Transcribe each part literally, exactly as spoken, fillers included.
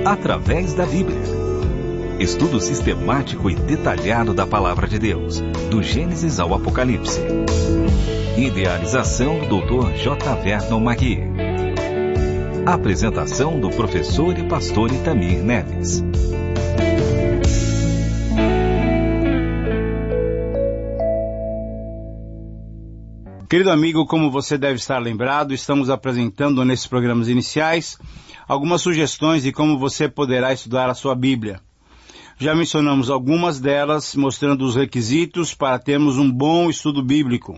através da Bíblia. Estudo sistemático e detalhado da Palavra de Deus, do Gênesis ao Apocalipse. Idealização do doutor J. Vernon Magui. Apresentação do professor e pastor Itamir Neves. Querido amigo, como você deve estar lembrado, estamos apresentando nesses programas iniciais algumas sugestões de como você poderá estudar a sua Bíblia. Já mencionamos algumas delas, mostrando os requisitos para termos um bom estudo bíblico.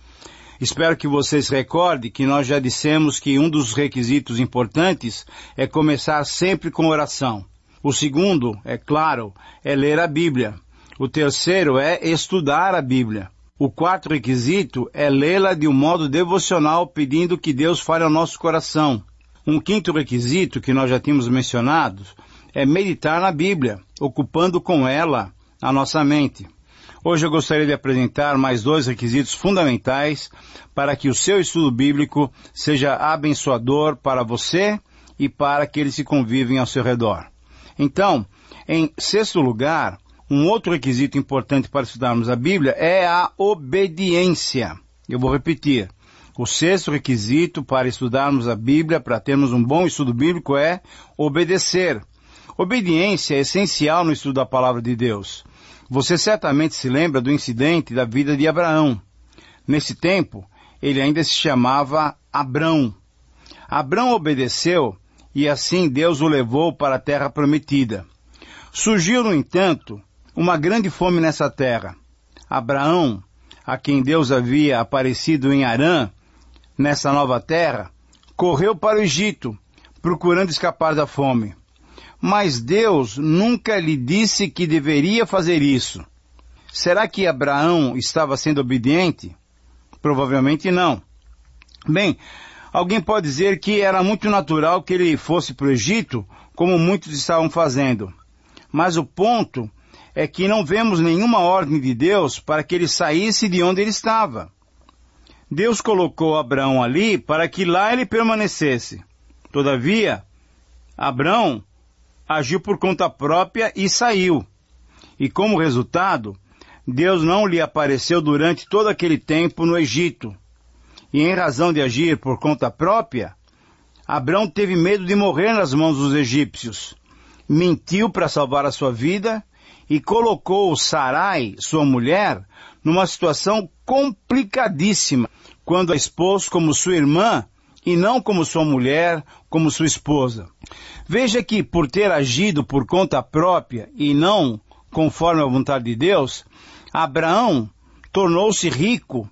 Espero que você se recorde que nós já dissemos que um dos requisitos importantes é começar sempre com oração. O segundo, é claro, é ler a Bíblia. O terceiro é estudar a Bíblia. O quarto requisito é lê-la de um modo devocional, pedindo que Deus fale ao nosso coração. Um quinto requisito, que nós já tínhamos mencionado, é meditar na Bíblia, ocupando com ela a nossa mente. Hoje eu gostaria de apresentar mais dois requisitos fundamentais para que o seu estudo bíblico seja abençoador para você e para aqueles que convivem ao seu redor. Então, em sexto lugar, um outro requisito importante para estudarmos a Bíblia é a obediência. Eu vou repetir. O sexto requisito para estudarmos a Bíblia, para termos um bom estudo bíblico, é obedecer. Obediência é essencial no estudo da Palavra de Deus. Você certamente se lembra do incidente da vida de Abraão. Nesse tempo, ele ainda se chamava Abrão. Abrão obedeceu e assim Deus o levou para a terra prometida. Surgiu, no entanto, uma grande fome nessa terra. Abraão, a quem Deus havia aparecido em Harã, nessa nova terra, correu para o Egito, procurando escapar da fome. Mas Deus nunca lhe disse que deveria fazer isso. Será que Abraão estava sendo obediente? Provavelmente não. Bem, alguém pode dizer que era muito natural que ele fosse para o Egito, como muitos estavam fazendo. Mas o ponto é que não vemos nenhuma ordem de Deus para que ele saísse de onde ele estava. Deus colocou Abraão ali para que lá ele permanecesse. Todavia, Abraão agiu por conta própria e saiu. E como resultado, Deus não lhe apareceu durante todo aquele tempo no Egito. E em razão de agir por conta própria, Abraão teve medo de morrer nas mãos dos egípcios. Mentiu para salvar a sua vida e colocou Sarai, sua mulher, numa situação complicadíssima, quando a expôs como sua irmã e não como sua mulher, como sua esposa. Veja que, por ter agido por conta própria e não conforme a vontade de Deus, Abraão tornou-se rico